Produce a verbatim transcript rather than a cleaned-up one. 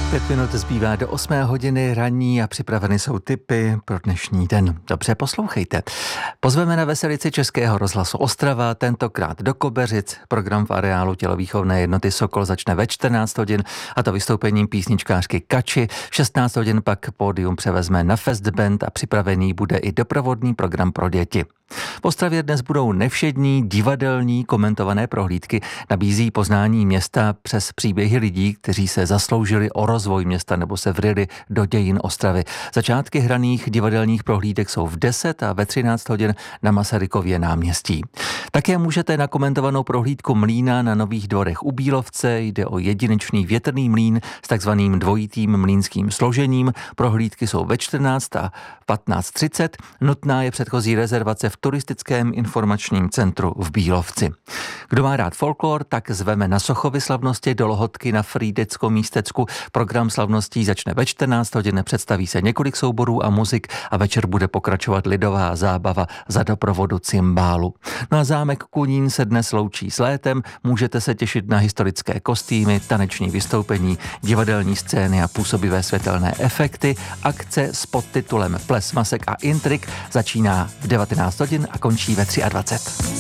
Pět minut zbývá do osmé hodiny ranní a připraveny jsou tipy pro dnešní den. Dobře poslouchejte. Pozveme na veselici Českého rozhlasu Ostrava, tentokrát do Kobeřic. Program v areálu tělovýchovné jednoty Sokol začne ve čtrnáct hodin, a to vystoupením písničkářky Kači. V šestnáct hodin pak pódium převezme na Fest Band a připravený bude i doprovodný program pro děti. V Ostravě dnes budou nevšední divadelní komentované prohlídky. Nabízí poznání města přes příběhy lidí, kteří se zasloužili o rozvoj města nebo se vryli do dějin Ostravy. Začátky hraných divadelních prohlídek jsou v deset a ve třináct hodin na Masarykově náměstí. Také můžete na komentovanou prohlídku mlýna na Nových Dvorech u Bílovce. Jde o jedinečný větrný mlýn s takzvaným dvojitým mlýnským složením. Prohlídky jsou ve čtrnáct a patnáct třicet. Nutná je předchozí rezervace v turistickém informačním centru v Bílovci. Kdo má rád folklor, tak zveme na Sochovy slavnosti do Lohotky na Frýdeckom místecku. Program slavností začne ve čtrnáct hodin, představí se několik souborů a muzik a večer bude pokračovat lidová zábava za doprovodu cymbálu. No a zámek Kunín se dnes loučí s létem, můžete se těšit na historické kostýmy, taneční vystoupení, divadelní scény a působivé světelné efekty. Akce s podtitulem Ples masek a intrik začíná v devatenáct hodin a končí ve dvacet tři.